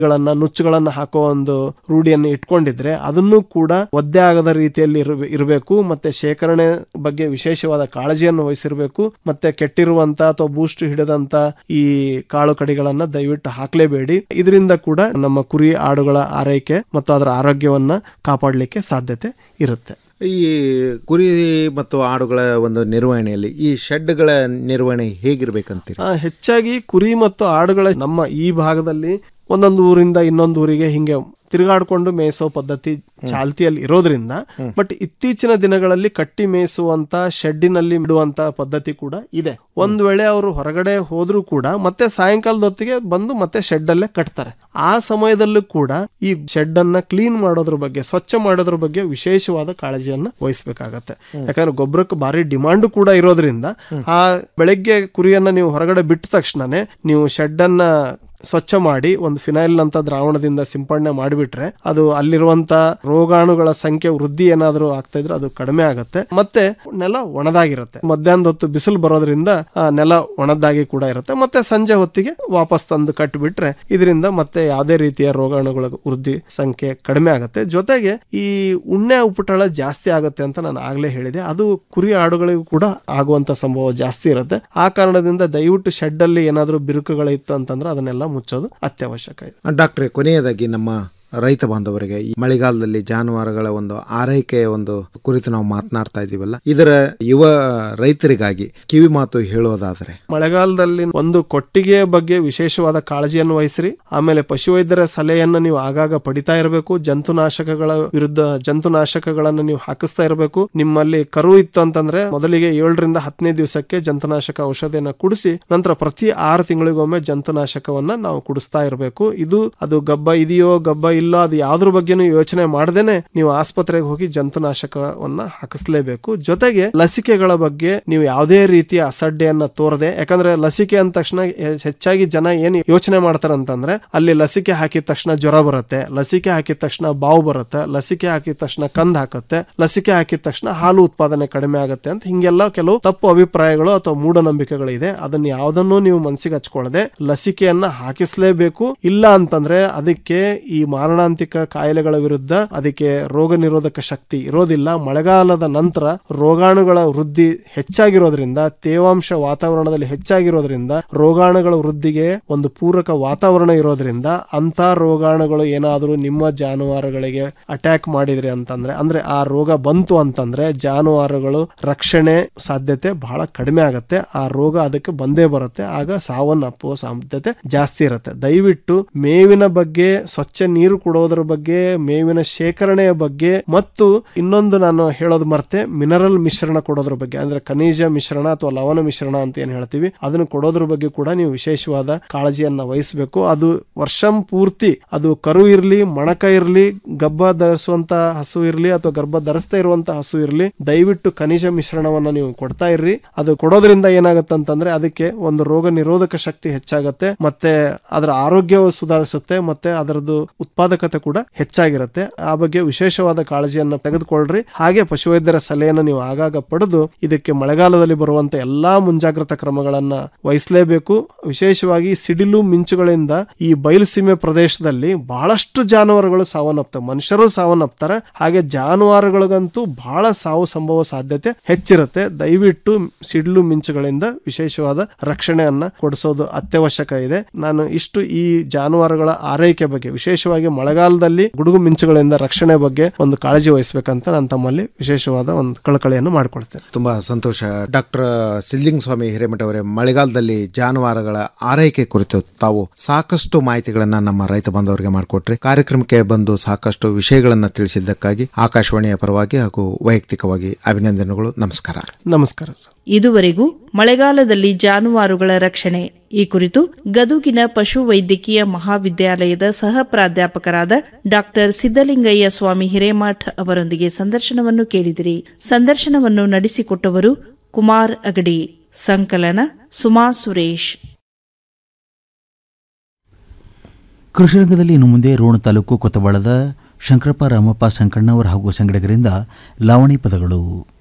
ನುಚ್ಚುಗಳನ್ನ ಹಾಕೋ ಒಂದು ರೂಢಿಯನ್ನು ಇಟ್ಕೊಂಡಿದ್ರೆ ಅದನ್ನು ಕೂಡ ಒದ್ದೆ ಆಗದ ರೀತಿಯಲ್ಲಿ ಇರಬೇಕು. ಮತ್ತೆ ಶೇಖರಣೆ ಬಗ್ಗೆ ವಿಶೇಷವಾದ ಕಾಳಜಿಯನ್ನು ವಹಿಸಿರಬೇಕು. ಮತ್ತೆ ಕೆಟ್ಟಿರುವಂತ ಅಥವಾ ಬೂಸ್ಟ್ ಹಿಡಿದಂತ ಈ ಕಾಳು ಕಡಿಗಳನ್ನ ದಯವಿಟ್ಟು ಹಾಕ್ಲೇಬೇಡಿ. ಇದರಿಂದ ಕೂಡ ನಮ್ಮ ಕುರಿ ಆಡುಗಳ ಆರೈಕೆ ಮತ್ತು ಅದರ ಆರೋಗ್ಯವನ್ನ ಕಾಪಾಡಲಿಕ್ಕೆ ಸಾಧ್ಯತೆ ಇರುತ್ತೆ. ಈ ಕುರಿ ಮತ್ತು ಆಡುಗಳ ಒಂದು ನಿರ್ವಹಣೆಯಲ್ಲಿ ಈ ಶೆಡ್ಗಳ ನಿರ್ವಹಣೆ ಹೇಗಿರ್ಬೇಕಂತೀರಿ? ಹೆಚ್ಚಾಗಿ ಕುರಿ ಮತ್ತು ಆಡುಗಳ ನಮ್ಮ ಈ ಭಾಗದಲ್ಲಿ ಒಂದೊಂದು ಊರಿಂದ ಇನ್ನೊಂದು ಊರಿಗೆ ಹಿಂಗೆ ತಿರುಗಾಡ್ಕೊಂಡು ಮೇಯಿಸೋ ಪದ್ಧತಿ ಚಾಲ್ತಿಯಲ್ಲಿ ಇರೋದ್ರಿಂದ, ಬಟ್ ಇತ್ತೀಚಿನ ದಿನಗಳಲ್ಲಿ ಕಟ್ಟಿ ಮೇಯಿಸುವಂತ ಶೆಡ್ಡಿನಲ್ಲಿ ಬಿಡುವಂತ ಪದ್ಧತಿ ಕೂಡ ಇದೆ. ಒಂದ್ ವೇಳೆ ಅವರು ಹೊರಗಡೆ ಹೋದ್ರೂ ಕೂಡ ಮತ್ತೆ ಸಾಯಂಕಾಲದ ಹೊತ್ತಿಗೆ ಬಂದು ಮತ್ತೆ ಶೆಡ್ ಅಲ್ಲೇ ಕಟ್ತಾರೆ. ಆ ಸಮಯದಲ್ಲೂ ಕೂಡ ಈ ಶೆಡ್ ಅನ್ನ ಕ್ಲೀನ್ ಮಾಡೋದ್ರ ಬಗ್ಗೆ, ಸ್ವಚ್ಛ ಮಾಡೋದ್ರ ಬಗ್ಗೆ ವಿಶೇಷವಾದ ಕಾಳಜಿಯನ್ನ ವಹಿಸ್ಬೇಕಾಗತ್ತೆ. ಯಾಕಂದ್ರೆ ಗೊಬ್ಬರಕ್ಕೆ ಭಾರಿ ಡಿಮಾಂಡ್ ಕೂಡ ಇರೋದ್ರಿಂದ ಆ ಬೆಳಗ್ಗೆ ಕುರಿಯನ್ನ ನೀವು ಹೊರಗಡೆ ಬಿಟ್ಟ ತಕ್ಷಣನೇ ನೀವು ಶೆಡ್ ಅನ್ನ ಸ್ವಚ್ಛ ಮಾಡಿ ಒಂದು ಫಿನೈಲ್ ಅಂತ ದ್ರಾವಣದಿಂದ ಸಿಂಪಡಣೆ ಮಾಡಿಬಿಟ್ರೆ ಅದು ಅಲ್ಲಿರುವಂತ ರೋಗಾಣುಗಳ ಸಂಖ್ಯೆ ವೃದ್ಧಿ ಏನಾದರೂ ಆಗ್ತಾ ಇದ್ರೆ ಅದು ಕಡಿಮೆ ಆಗುತ್ತೆ. ಮತ್ತೆ ನೆಲ ಒಣದಾಗಿರುತ್ತೆ. ಮಧ್ಯಾಹ್ನದ ಹೊತ್ತು ಬಿಸಿಲು ಬರೋದ್ರಿಂದ ನೆಲ ಒಣದಾಗಿ ಕೂಡ ಇರುತ್ತೆ. ಮತ್ತೆ ಸಂಜೆ ಹೊತ್ತಿಗೆ ವಾಪಸ್ ತಂದು ಕಟ್ಟಿಬಿಟ್ರೆ ಇದರಿಂದ ಮತ್ತೆ ಯಾವುದೇ ರೀತಿಯ ರೋಗಾಣುಗಳ ವೃದ್ಧಿ ಸಂಖ್ಯೆ ಕಡಿಮೆ ಆಗುತ್ತೆ. ಜೊತೆಗೆ ಈ ಉಣ್ಣೆ ಉಪಟಳ ಜಾಸ್ತಿ ಆಗುತ್ತೆ ಅಂತ ನಾನು ಆಗ್ಲೇ ಹೇಳಿದೆ. ಅದು ಕುರಿ ಆಡುಗಳಿಗೂ ಕೂಡ ಆಗುವಂತ ಸಂಭವ ಜಾಸ್ತಿ ಇರುತ್ತೆ. ಆ ಕಾರಣದಿಂದ ದಯವಿಟ್ಟು ಶೆಡ್ ಅಲ್ಲಿ ಏನಾದರೂ ಬಿರುಕುಗಳಿತ್ತು ಅಂತಂದ್ರೆ ಅದನ್ನೆಲ್ಲ ಮುಚ್ಚೋದು ಅತ್ಯವಶ್ಯಕ ಇದೆ. ಡಾಕ್ಟ್ರೇ, ಕೊನೆಯದಾಗಿ ನಮ್ಮ ರೈತ ಬಾಂಧವರಿಗೆ ಈ ಮಳೆಗಾಲದಲ್ಲಿ ಜಾನುವಾರುಗಳ ಒಂದು ಆರೈಕೆಯ ಒಂದು ಕುರಿತು ನಾವು ಮಾತನಾಡ್ತಾ ಇದೀವಲ್ಲ, ಇದರ ಯುವ ರೈತರಿಗಾಗಿ ಕಿವಿ ಮಾತು ಹೇಳೋದಾದ್ರೆ? ಮಳೆಗಾಲದಲ್ಲಿ ಒಂದು ಕೊಟ್ಟಿಗೆಯ ಬಗ್ಗೆ ವಿಶೇಷವಾದ ಕಾಳಜಿಯನ್ನು ವಹಿಸ್ರಿ. ಆಮೇಲೆ ಪಶುವೈದ್ಯರ ಸಲಹೆಯನ್ನು ನೀವು ಆಗಾಗ ಪಡಿತಾ ಇರಬೇಕು. ಜಂತುನಾಶಕಗಳ ವಿರುದ್ಧ ಜಂತುನಾಶಕಗಳನ್ನು ನೀವು ಹಾಕಿಸ್ತಾ ಇರಬೇಕು. ನಿಮ್ಮಲ್ಲಿ ಕರು ಇತ್ತು ಅಂತಂದ್ರೆ ಮೊದಲಿಗೆ 7ರಿಂದ 10ನೇ ದಿವಸಕ್ಕೆ ಜಂತುನಾಶಕ ಔಷಧಿಯನ್ನ ಕುಡಿಸಿ ನಂತರ ಪ್ರತಿ 6 ತಿಂಗಳಿಗೊಮ್ಮೆ ಜಂತುನಾಶಕವನ್ನ ನಾವು ಕುಡಿಸ್ತಾ ಇರಬೇಕು. ಅದು ಗಬ್ಬ ಇದೆಯೋ ಗಬ್ಬ ಇಲ್ಲ ಅದು ಯಾವ್ದ್ರ ಬಗ್ಗೆನೂ ಯೋಚನೆ ಮಾಡದೇನೆ ನೀವು ಆಸ್ಪತ್ರೆಗೆ ಹೋಗಿ ಜಂತುನಾಶಕವನ್ನ ಹಾಕಿಸ್ಲೇಬೇಕು. ಜೊತೆಗೆ ಲಸಿಕೆಗಳ ಬಗ್ಗೆ ನೀವು ಯಾವುದೇ ರೀತಿಯ ಅಸಡ್ಡೆಯನ್ನ ತೋರದೆ, ಯಾಕಂದ್ರೆ ಲಸಿಕೆ ಅಂದ ತಕ್ಷಣ ಹೆಚ್ಚಾಗಿ ಜನ ಏನ್ ಯೋಚನೆ ಮಾಡ್ತಾರಂತಂದ್ರೆ ಅಲ್ಲಿ ಲಸಿಕೆ ಹಾಕಿದ ತಕ್ಷಣ ಜ್ವರ ಬರುತ್ತೆ, ಲಸಿಕೆ ಹಾಕಿದ ತಕ್ಷಣ ಬಾವು ಬರುತ್ತೆ, ಲಸಿಕೆ ಹಾಕಿದ ತಕ್ಷಣ ಕಂದ್ ಹಾಕುತ್ತೆ, ಲಸಿಕೆ ಹಾಕಿದ ತಕ್ಷಣ ಹಾಲು ಉತ್ಪಾದನೆ ಕಡಿಮೆ ಆಗುತ್ತೆ ಅಂತ ಹಿಂಗೆಲ್ಲ ಕೆಲವು ತಪ್ಪು ಅಭಿಪ್ರಾಯಗಳು ಅಥವಾ ಮೂಢನಂಬಿಕೆಗಳಿದೆ. ಅದನ್ನ ಯಾವುದನ್ನು ನೀವು ಮನಸ್ಸಿಗೆ ಹಚ್ಕೊಳ್ಳದೆ ಲಸಿಕೆಯನ್ನ ಹಾಕಿಸ್ಲೇಬೇಕು. ಇಲ್ಲ ಅಂತಂದ್ರೆ ಅದಕ್ಕೆ ಈ ಮಾರಣಾಂತಿಕ ಕಾಯಿಲೆಗಳ ವಿರುದ್ಧ ಅದಕ್ಕೆ ರೋಗ ನಿರೋಧಕ ಶಕ್ತಿ ಇರೋದಿಲ್ಲ. ಮಳೆಗಾಲದ ನಂತರ ರೋಗಾಣುಗಳ ವೃದ್ಧಿ ಹೆಚ್ಚಾಗಿರೋದ್ರಿಂದ, ತೇವಾಂಶ ವಾತಾವರಣದಲ್ಲಿ ಹೆಚ್ಚಾಗಿರೋದ್ರಿಂದ, ರೋಗಾಣುಗಳ ವೃದ್ಧಿಗೆ ಒಂದು ಪೂರಕ ವಾತಾವರಣ ಇರೋದ್ರಿಂದ ಅಂತ ರೋಗಾಣುಗಳು ಏನಾದರೂ ನಿಮ್ಮ ಜಾನುವಾರುಗಳಿಗೆ ಅಟ್ಯಾಕ್ ಮಾಡಿದ್ರಿ ಅಂತಂದ್ರೆ, ಅಂದ್ರೆ ಆ ರೋಗ ಬಂತು ಅಂತಂದ್ರೆ ಜಾನುವಾರುಗಳು ರಕ್ಷಣೆ ಸಾಧ್ಯತೆ ಬಹಳ ಕಡಿಮೆ ಆಗುತ್ತೆ. ಆ ರೋಗ ಅದಕ್ಕೆ ಬಂದೇ ಬರುತ್ತೆ. ಆಗ ಸಾವನ್ನಪ್ಪುವ ಸಾಧ್ಯತೆ ಜಾಸ್ತಿ ಇರುತ್ತೆ. ದಯವಿಟ್ಟು ಮೇವಿನ ಬಗ್ಗೆ, ಸ್ವಚ್ಛ ನೀರು ಕೊಡೋದ್ರ ಬಗ್ಗೆ, ಮೇವಿನ ಶೇಖರಣೆಯ ಬಗ್ಗೆ ಮತ್ತು ಇನ್ನೊಂದು ನಾನು ಹೇಳೋದು ಮರ್ತೆ, ಮಿನರಲ್ ಮಿಶ್ರಣ ಕೊಡೋದ್ರ ಬಗ್ಗೆ, ಅಂದ್ರೆ ಖನಿಜ ಮಿಶ್ರಣ ಅಥವಾ ಲವಣ ಮಿಶ್ರಣ ಅಂತ ಏನ್ ಹೇಳ್ತೀವಿ ಅದನ್ನು ಕೊಡೋದ್ರ ಬಗ್ಗೆ ಕೂಡ ನೀವು ವಿಶೇಷವಾದ ಕಾಳಜಿಯನ್ನ ವಹಿಸಬೇಕು. ಅದು ವರ್ಷಂ ಪೂರ್ತಿ ಅದು ಕರು ಇರ್ಲಿ, ಮಣಕ ಇರ್ಲಿ, ಗರ್ಭ ಧರಿಸುವಂತ ಹಸು ಇರ್ಲಿ ಅಥವಾ ಗರ್ಭ ಧರಿಸ್ತಾ ಇರುವಂತ ಹಸು ಇರ್ಲಿ, ದಯವಿಟ್ಟು ಖನಿಜ ಮಿಶ್ರಣವನ್ನ ನೀವು ಕೊಡ್ತಾ ಇರ್ರಿ. ಅದು ಕೊಡೋದ್ರಿಂದ ಏನಾಗುತ್ತೆ ಅಂತಂದ್ರೆ ಅದಕ್ಕೆ ಒಂದು ರೋಗ ನಿರೋಧಕ ಶಕ್ತಿ ಹೆಚ್ಚಾಗತ್ತೆ, ಮತ್ತೆ ಅದರ ಆರೋಗ್ಯವು ಸುಧಾರಿಸುತ್ತೆ, ಮತ್ತೆ ಅದರದ್ದು ಉತ್ಪಾದಕತೆ ಕೂಡ ಹೆಚ್ಚಾಗಿರುತ್ತೆ. ಆ ಬಗ್ಗೆ ವಿಶೇಷವಾದ ಕಾಳಜಿಯನ್ನ ತೆಗೆದುಕೊಳ್ಳ್ರಿ. ಹಾಗೆ ಪಶುವೈದ್ಯರ ಸಲಹೆಯನ್ನು ನೀವು ಆಗಾಗ ಪಡೆದು ಇದಕ್ಕೆ ಮಳೆಗಾಲದಲ್ಲಿ ಬರುವಂತ ಎಲ್ಲಾ ಮುಂಜಾಗ್ರತಾ ಕ್ರಮಗಳನ್ನ ವಹಿಸಲೇಬೇಕು. ವಿಶೇಷವಾಗಿ ಸಿಡಿಲು ಮಿಂಚುಗಳಿಂದ ಈ ಬಯಲುಸೀಮೆ ಪ್ರದೇಶದಲ್ಲಿ ಬಹಳಷ್ಟು ಜಾನುವಾರುಗಳು ಸಾವನ್ನಪ್ತವೆ, ಮನುಷ್ಯರು ಸಾವನ್ನಪ್ತಾರೆ. ಹಾಗೆ ಜಾನುವಾರುಗಳಿಗಂತೂ ಬಹಳ ಸಾವು ಸಂಭವ ಸಾಧ್ಯತೆ ಹೆಚ್ಚಿರುತ್ತೆ. ದಯವಿಟ್ಟು ಸಿಡಿಲು ಮಿಂಚುಗಳಿಂದ ವಿಶೇಷವಾದ ರಕ್ಷಣೆಯನ್ನ ಕೊಡಿಸೋದು ಅತ್ಯವಶ್ಯಕ ಇದೆ. ನಾನು ಇಷ್ಟು ಈ ಜಾನುವಾರುಗಳ ಆರೈಕೆ ಬಗ್ಗೆ, ವಿಶೇಷವಾಗಿ ಮಳೆಗಾಲದಲ್ಲಿ ಗುಡುಗು ಮಿಂಚುಗಳಿಂದ ರಕ್ಷಣೆ ಬಗ್ಗೆ ಒಂದು ಕಾಳಜಿ ವಹಿಸಬೇಕಂತ ನಾನು ತಮ್ಮಲ್ಲಿ ವಿಶೇಷವಾದ ಒಂದು ಕಳಕಳಿಯನ್ನು ಮಾಡಿಕೊಳ್ತೇನೆ. ತುಂಬಾ ಸಂತೋಷ. ಡಾಕ್ಟರ್ ಸಿದ್ಲಿಂಗ ಸ್ವಾಮಿ ಹಿರೇಮಠ ಅವರೇ, ಮಳೆಗಾಲದಲ್ಲಿ ಜಾನುವಾರುಗಳ ಆರೈಕೆ ಕುರಿತು ತಾವು ಸಾಕಷ್ಟು ಮಾಹಿತಿಗಳನ್ನ ನಮ್ಮ ರೈತ ಬಾಂಧವರಿಗೆ ಮಾಡಿಕೊಟ್ರಿ. ಕಾರ್ಯಕ್ರಮಕ್ಕೆ ಬಂದು ಸಾಕಷ್ಟು ವಿಷಯಗಳನ್ನ ತಿಳಿಸಿದ್ದಕ್ಕಾಗಿ ಆಕಾಶವಾಣಿಯ ಪರವಾಗಿ ಹಾಗೂ ವೈಯಕ್ತಿಕವಾಗಿ ಅಭಿನಂದನೆಗಳು. ನಮಸ್ಕಾರ. ನಮಸ್ಕಾರ. ಇದುವರೆಗೂ ಮಳೆಗಾಲದಲ್ಲಿ ಜಾನುವಾರುಗಳ ರಕ್ಷಣೆ ಈ ಕುರಿತು ಗದುಗಿನ ಪಶು ವೈದ್ಯಕೀಯ ಮಹಾವಿದ್ಯಾಲಯದ ಸಹ ಪ್ರಾಧ್ಯಾಪಕರಾದ ಡಾಕ್ಟರ್ ಸಿದ್ದಲಿಂಗಯ್ಯ ಸ್ವಾಮಿ ಹಿರೇಮಠ್ ಅವರೊಂದಿಗೆ ಸಂದರ್ಶನವನ್ನು ಕೇಳಿದಿರಿ. ಸಂದರ್ಶನವನ್ನು ನಡೆಸಿಕೊಟ್ಟವರು ಕುಮಾರ್ ಅಗಡಿ. ಸಂಕಲನ ಸುಮಾ ಸುರೇಶ್. ಕೃಷಿರಂಗದಲ್ಲಿ ಇನ್ನು ಮುಂದೆ ರೋಣ ತಾಲೂಕು ಕೊತ್ತವಾಳದ ಶಂಕರಪ್ಪ ರಾಮಪ್ಪ ಸಂಕಣ್ಣವರ ಹಾಗೂ ಸಂಗಡಿಗರಿಂದ ಲಾವಣಿ ಪದಗಳು.